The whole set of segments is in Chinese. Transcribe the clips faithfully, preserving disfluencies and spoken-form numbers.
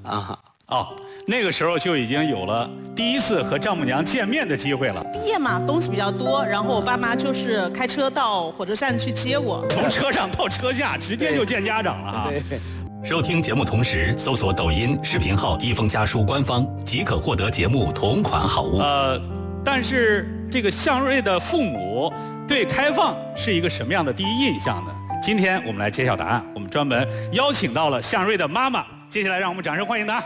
啊。 哦，那个时候就已经有了第一次和丈母娘见面的机会了。 毕业嘛，东西比较多，然后我爸妈就是开车到火车站去接我， 从车上到车下，直接就见家长了哈。 对。 收听节目同时，搜索抖音视频号“一封家书”官方，即可获得节目同款好物。 呃，但是这个向瑞的父母对开放是一个什么样的第一印象呢？今天我们来揭晓答案，我们专门邀请到了向瑞的妈妈，接下来让我们掌声欢迎她。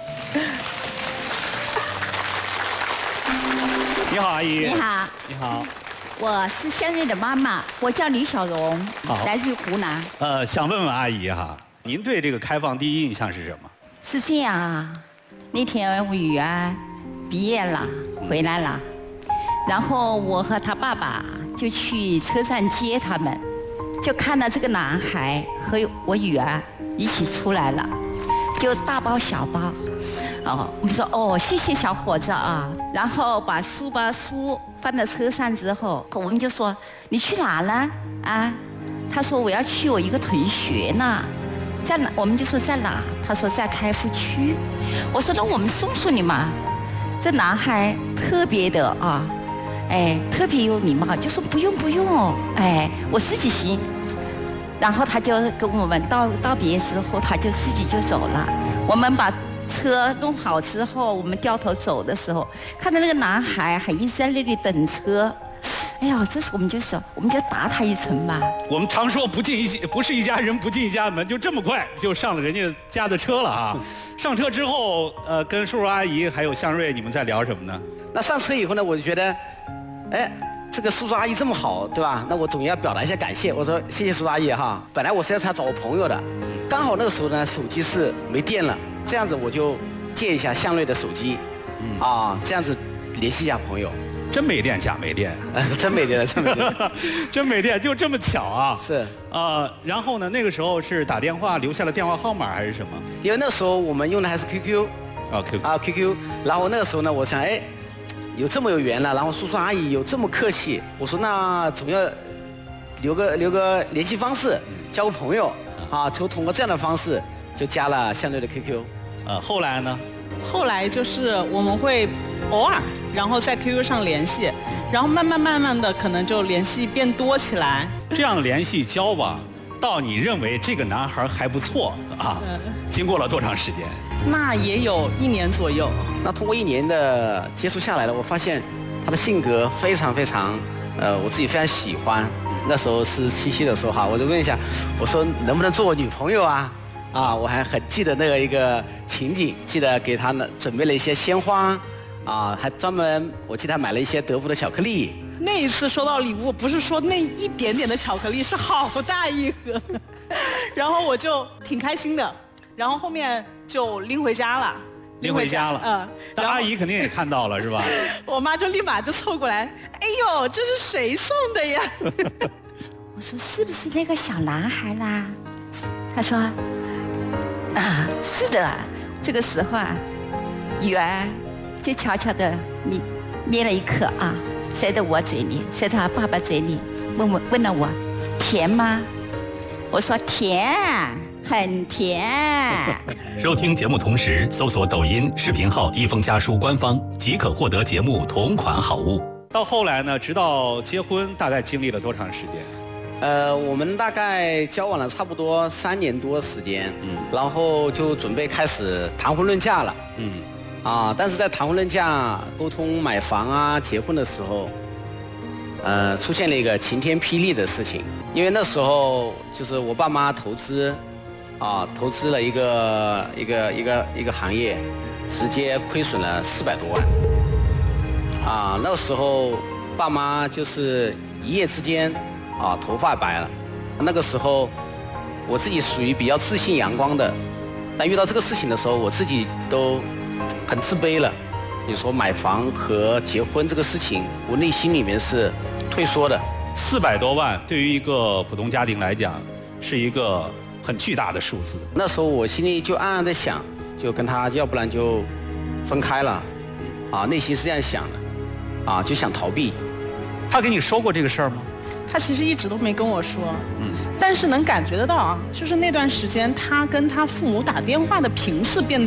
你好，阿姨。 你好。 你好。 我是向瑞的妈妈，我叫李小荣， 好， 来自于湖南。 呃，想问问阿姨哈，您对这个开放第一印象是什么？ 是这样啊，那天我女儿毕业了，回来了，然后我和他爸爸就去车站接他们，就看到这个男孩和我女儿一起出来了，就大包小包。哦，我们说哦，谢谢小伙子啊。然后把书包书放在车上之后，我们就说你去哪呢？啊，他说我要去我一个同学那，在哪？我们就说在哪？他说在开福区。我说那我们送送你嘛。这男孩特别的啊，哎，特别有礼貌，就说不用不用，哎，我自己行。然后他就跟我们道道别之后，他就自己就走了。我们把车弄好之后，我们掉头走的时候，看到那个男孩还一直在那里等车。哎呀，这时我们就说，我们就答他一程吧。 我们常说不进一不是一家人不进一家门，就这么快就上了人家家的车了啊！上车之后，呃，跟叔叔阿姨还有向瑞，你们在聊什么呢？ 那上车以后呢，我就觉得，哎，这个叔叔阿姨这么好，对吧？那我总要表达一下感谢。我说谢谢叔叔阿姨哈。本来我是要来找我朋友的，刚好那个时候呢，手机是没电了。这样子我就借一下向瑞的手机，嗯啊，这样子联系一下朋友。 真没电假没电， 呃，真没电了，真没电， 真没电，就这么巧啊！ 是， 呃，然后呢，那个时候是打电话留下了电话号码还是什么？ 因为那时候我们用的还是 Q Q， 啊 Q Q 啊 Q Q， 然后那个时候呢，我想，哎，有这么有缘了，然后叔叔阿姨有这么客气，我说那总要留个留个联系方式，交个朋友啊，就通过这样的方式就加了向瑞的 Q Q。 呃，后来呢？ 后来就是我们会偶尔，然后在 Q Q 上联系，然后慢慢慢慢的可能就联系变多起来。 这样联系交往，到你认为这个男孩还不错啊，经过了多长时间？ 那也有一年左右。 那通过一年的接触下来了，我发现他的性格非常非常，呃，我自己非常喜欢。那时候是七夕的时候哈，我就问一下，我说能不能做我女朋友啊？啊，我还很记得那个一个情景，记得给他呢准备了一些鲜花，啊，还专门我记得还买了一些德芙的巧克力。 那一次收到礼物，不是说那一点点的巧克力，是好大一盒，然后我就挺开心的，然后后面就拎回家了。 拎回家了， 嗯， 但阿姨肯定也看到了是吧？ 我妈就立马就凑过来，哎呦，这是谁送的呀？ 我说是不是那个小男孩啦？他说。啊，是的，这个时候啊，女儿就悄悄地捏捏了一颗啊，塞到我嘴里，塞到爸爸嘴里，问我问了我，甜吗？我说甜，很甜。 收听节目同时，搜索抖音视频号“一封家书”官方，即可获得节目同款好物。 到后来呢，直到结婚，大概经历了多长时间？ 呃，我们大概交往了差不多三年多时间，嗯，然后就准备开始谈婚论嫁了，嗯，啊，但是在谈婚论嫁、沟通买房啊、结婚的时候，呃，出现了一个晴天霹雳的事情，因为那时候就是我爸妈投资，啊，投资了一个一个一个一个行业，直接亏损了四百多万，啊，那个时候爸妈就是一夜之间。啊，头发白了。那个时候，我自己属于比较自信阳光的，但遇到这个事情的时候，我自己都很自卑了。你说买房和结婚这个事情，我内心里面是退缩的。 四百多万对于一个普通家庭来讲，是一个很巨大的数字。 那时候我心里就暗暗在想，就跟他要不然就分开了，啊，内心是这样想的，啊，就想逃避。 他跟你说过这个事儿吗？ 他其实一直都没跟我说，嗯，但是能感觉得到啊，就是那段时间他跟他父母打电话的频次变